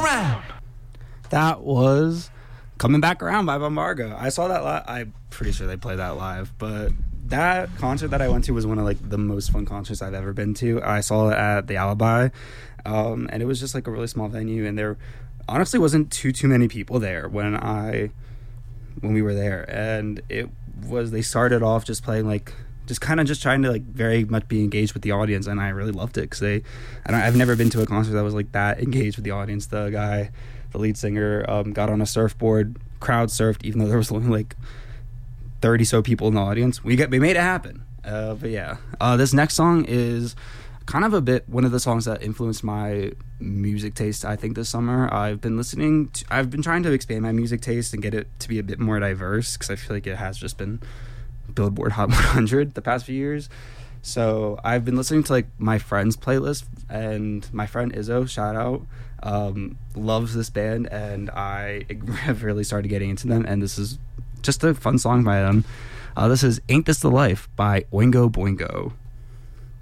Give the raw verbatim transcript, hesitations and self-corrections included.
around. That was Coming Back Around by Bombargo. I saw that live. I'm pretty sure they played that live, but that concert that I went to was one of like the most fun concerts I've ever been to. I saw it at the Alibi, um, and it was just like a really small venue, and there honestly wasn't too too many people there when I when we were there, and it was they started off just playing like just kind of just trying to like very much be engaged with the audience, and I really loved it because they I don't, I've never been to a concert that was like that engaged with the audience. The guy, the lead singer, um, got on a surfboard, crowd surfed, even though there was only like thirty so people in the audience. We got we made it happen. Uh, but yeah, uh, this next song is kind of a bit one of the songs that influenced my music taste. I think this summer I've been listening to, I've been trying to expand my music taste and get it to be a bit more diverse because I feel like it has just been Billboard Hot one hundred the past few years. So I've been listening to like my friend's playlist, and my friend Izzo, shout out, um, loves this band, and I have really started getting into them, and this is just a fun song by them. Uh, this is Ain't This the Life by Oingo Boingo.